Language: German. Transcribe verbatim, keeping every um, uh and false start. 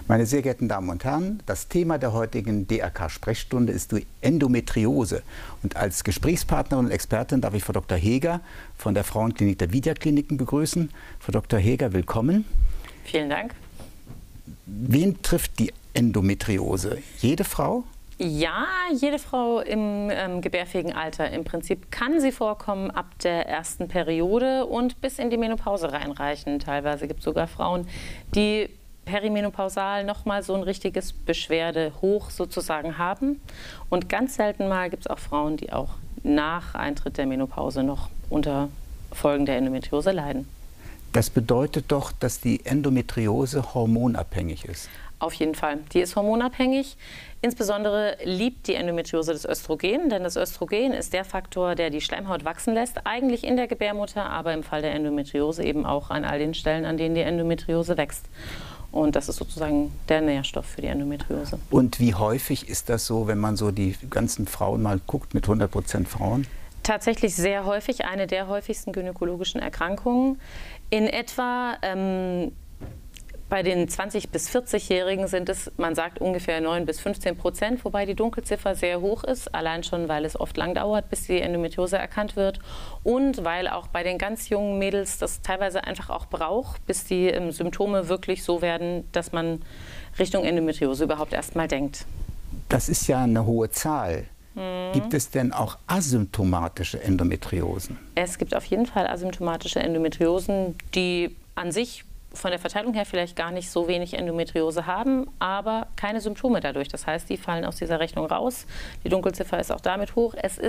Meine sehr geehrten Damen und Herren, das Thema der heutigen D R K-Sprechstunde ist die Endometriose. Und als Gesprächspartnerin und Expertin darf ich Frau Doktor Heger von der Frauenklinik der Vidya Kliniken begrüßen. Frau Doktor Heger, willkommen. Vielen Dank. Wen trifft die Endometriose? Jede Frau? Ja, jede Frau im ähm, gebärfähigen Alter. Im Prinzip kann sie vorkommen ab der ersten Periode und bis in die Menopause reinreichen. Teilweise gibt es sogar Frauen, die perimenopausal nochmal so ein richtiges Beschwerdehoch sozusagen haben. Und ganz selten mal gibt es auch Frauen, die auch nach Eintritt der Menopause noch unter Folgen der Endometriose leiden. Das bedeutet doch, dass die Endometriose hormonabhängig ist. Auf jeden Fall. Die ist hormonabhängig. Insbesondere liebt die Endometriose das Östrogen, denn das Östrogen ist der Faktor, der die Schleimhaut wachsen lässt, eigentlich in der Gebärmutter, aber im Fall der Endometriose eben auch an all den Stellen, an denen die Endometriose wächst. Und das ist sozusagen der Nährstoff für die Endometriose. Und wie häufig ist das so, wenn man so die ganzen Frauen mal guckt, mit hundert Prozent Frauen? Tatsächlich sehr häufig, eine der häufigsten gynäkologischen Erkrankungen. In etwa ähm, bei den zwanzig- bis vierzig-Jährigen sind es, man sagt, ungefähr neun bis fünfzehn Prozent, wobei die Dunkelziffer sehr hoch ist, allein schon, weil es oft lang dauert, bis die Endometriose erkannt wird und weil auch bei den ganz jungen Mädels das teilweise einfach auch braucht, bis die ähm, Symptome wirklich so werden, dass man Richtung Endometriose überhaupt erst mal denkt. Das ist ja eine hohe Zahl. Mhm. Gibt es denn auch asymptomatische Endometriosen? Es gibt auf jeden Fall asymptomatische Endometriosen, die an sich von der Verteilung her vielleicht gar nicht so wenig Endometriose haben, aber keine Symptome dadurch. Das heißt, die fallen aus dieser Rechnung raus. Die Dunkelziffer ist auch damit hoch. Es ist